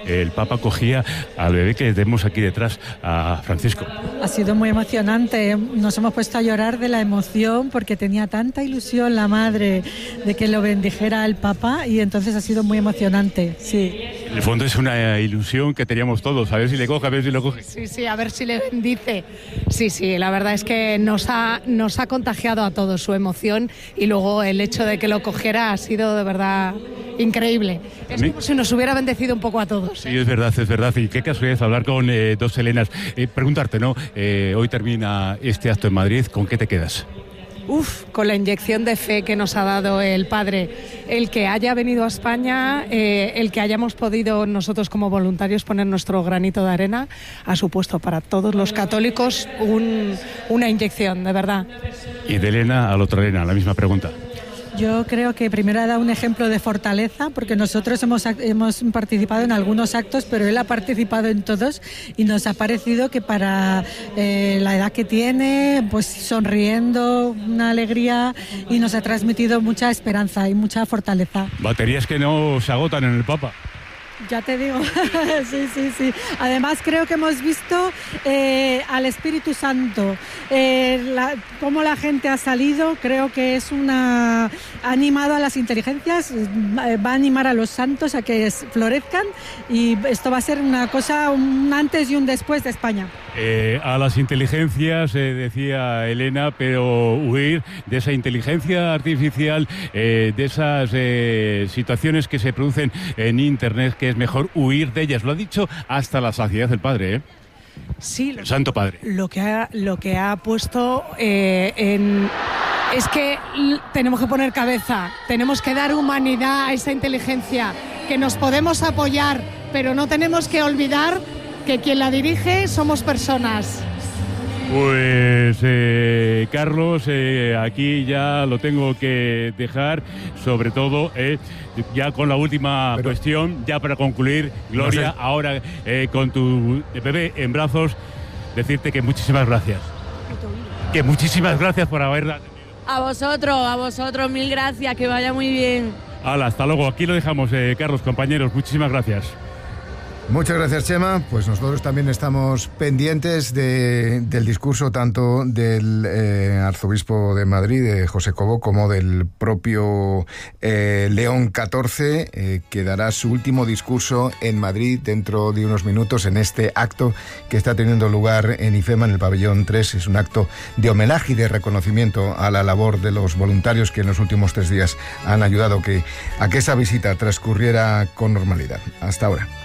el Papa cogía al bebé que tenemos aquí detrás, a Francisco. Ha sido muy emocionante, nos hemos puesto a llorar de la emoción porque tenía tanta ilusión la madre de que lo bendijera el Papa y entonces ha sido muy emocionante, sí. En el fondo es una ilusión que teníamos todos, a ver si le coge, a ver si lo coge. Sí, a ver si le bendice. Sí, la verdad es que nos ha contagiado a todos su emoción y luego el hecho de que lo cogiera ha sido de verdad increíble. Es como si nos hubiera bendecido un poco a todos. Sí, es verdad. Y qué casualidad hablar con dos Helenas. Preguntarte, ¿no? Hoy termina este acto en Madrid, ¿con qué te quedas? Con la inyección de fe que nos ha dado el Padre, el que haya venido a España, el que hayamos podido nosotros como voluntarios poner nuestro granito de arena, ha supuesto para todos los católicos una inyección, de verdad. Y de Elena a la otra Elena, la misma pregunta. Yo creo que primero ha dado un ejemplo de fortaleza, porque nosotros hemos participado en algunos actos, pero él ha participado en todos y nos ha parecido que para la edad que tiene, pues sonriendo, una alegría, y nos ha transmitido mucha esperanza y mucha fortaleza. Baterías que no se agotan en el Papa. Ya te digo, sí. Además creo que hemos visto al Espíritu Santo, cómo la gente ha salido. Creo que ha animado a las inteligencias, va a animar a los santos a que florezcan, y esto va a ser una cosa, un antes y un después de España. A las inteligencias, decía Elena, pero huir de esa inteligencia artificial, de esas situaciones que se producen en Internet, que es mejor huir de ellas. Lo ha dicho hasta la saciedad el Padre, ¿eh? Sí, el Santo Padre. Lo que ha puesto es que tenemos que poner cabeza, tenemos que dar humanidad a esa inteligencia, que nos podemos apoyar, pero no tenemos que olvidar que quien la dirige somos personas. Pues Carlos, aquí ya lo tengo que dejar, sobre todo ya con la última cuestión, ya para concluir, Gloria, no sé. Ahora con tu bebé en brazos, decirte que muchísimas gracias. Que muchísimas gracias por haberla atendido. A vosotros, mil gracias, que vaya muy bien. Hala, hasta luego, aquí lo dejamos, Carlos, compañeros, muchísimas gracias. Muchas gracias, Chema. Pues nosotros también estamos pendientes del discurso tanto del arzobispo de Madrid, José Cobo, como del propio León XIV, que dará su último discurso en Madrid dentro de unos minutos en este acto que está teniendo lugar en IFEMA, en el pabellón 3. Es un acto de homenaje y de reconocimiento a la labor de los voluntarios que en los últimos 3 días han ayudado a que esa visita transcurriera con normalidad. Hasta ahora.